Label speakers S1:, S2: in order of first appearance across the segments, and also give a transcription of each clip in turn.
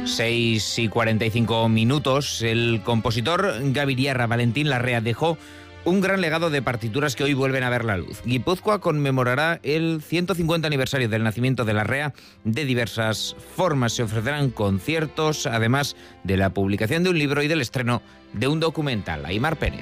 S1: 6:45. El compositor gaviriarra Valentín Larrea dejó un gran legado de partituras que hoy vuelven a ver la luz. Guipúzcoa conmemorará el 150 aniversario del nacimiento de Larrea de diversas formas. Se ofrecerán conciertos, además de la publicación de un libro y del estreno de un documental. Aimar Pérez.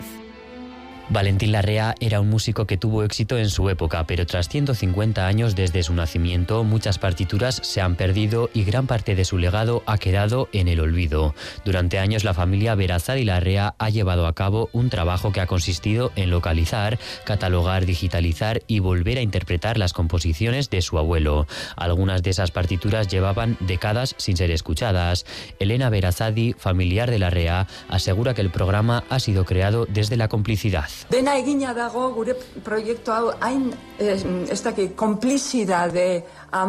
S2: Valentín Larrea era un músico que tuvo éxito en su época, pero tras 150 años desde su nacimiento, muchas partituras se han perdido y gran parte de su legado ha quedado en el olvido. Durante años, la familia Berazadi Larrea ha llevado a cabo un trabajo que ha consistido en localizar, catalogar, digitalizar y volver a interpretar las composiciones de su abuelo. Algunas de esas partituras llevaban décadas sin ser escuchadas. Elena Berazadi, familiar de Larrea, asegura que el programa ha sido creado desde la complicidad.
S3: Dena egina dago gure proiektu hau hain ez dakit konplizidade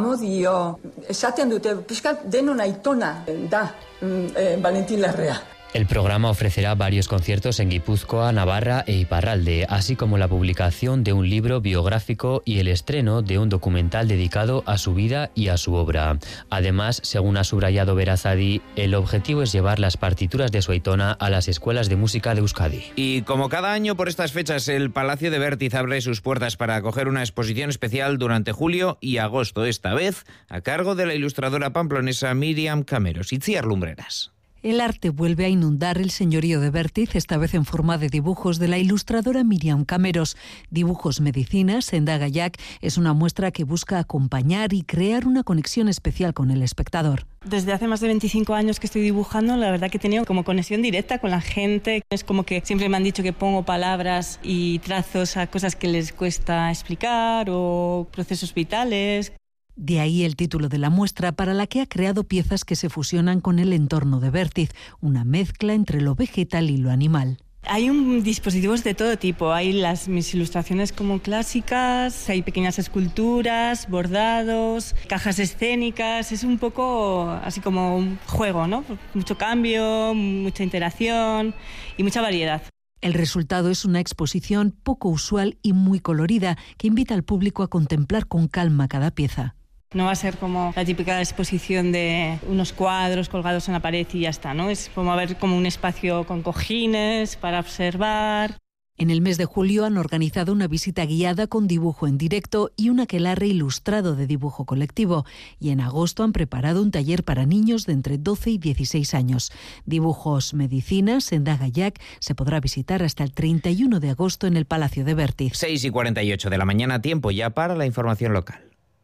S3: amodio esaten dute pixkat denon aitona da Valentín Larrea.
S2: El programa ofrecerá varios conciertos en Guipúzcoa, Navarra e Iparralde, así como la publicación de un libro biográfico y el estreno de un documental dedicado a su vida y a su obra. Además, según ha subrayado Berazadi, el objetivo es llevar las partituras de su aitona a las escuelas de música de Euskadi.
S1: Y como cada año por estas fechas, el Palacio de Vértiz abre sus puertas para acoger una exposición especial durante julio y agosto, esta vez a cargo de la ilustradora pamplonesa Miriam Cameros. Itziar Lumbreras.
S4: El arte vuelve a inundar el señorío de Vértiz, esta vez en forma de dibujos de la ilustradora Miriam Cameros. Dibujos Medicina, Senda Gayak, es una muestra que busca acompañar y crear una conexión especial con el espectador.
S5: Desde hace más de 25 años que estoy dibujando, la verdad que he tenido como conexión directa con la gente. Es como que siempre me han dicho que pongo palabras y trazos a cosas que les cuesta explicar o procesos vitales.
S4: De ahí el título de la muestra, para la que ha creado piezas que se fusionan con el entorno de Vértiz, una mezcla entre lo vegetal y lo animal.
S5: Hay dispositivos de todo tipo, hay mis ilustraciones como clásicas, hay pequeñas esculturas, bordados, cajas escénicas, es un poco así como un juego, ¿no? Mucho cambio, mucha interacción y mucha variedad.
S4: El resultado es una exposición poco usual y muy colorida que invita al público a contemplar con calma cada pieza.
S5: No va a ser como la típica exposición de unos cuadros colgados en la pared y ya está, ¿no? Es como ver como un espacio con cojines para observar.
S4: En el mes de julio han organizado una visita guiada con dibujo en directo y un aquelarre ilustrado de dibujo colectivo. Y en agosto han preparado un taller para niños de entre 12 y 16 años. Dibujos Medicina, Senda Gayak, se podrá visitar hasta el 31 de agosto en el Palacio de Vértiz.
S1: 6:48 de la mañana, tiempo ya para la información local.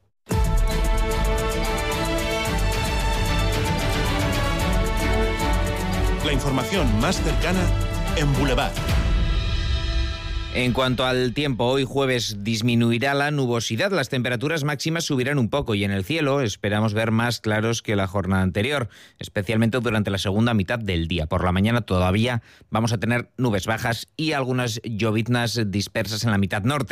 S6: La información más cercana en Boulevard.
S1: En cuanto al tiempo, hoy jueves disminuirá la nubosidad, las temperaturas máximas subirán un poco y en el cielo esperamos ver más claros que la jornada anterior, especialmente durante la segunda mitad del día. Por la mañana todavía vamos a tener nubes bajas y algunas lloviznas dispersas en la mitad norte.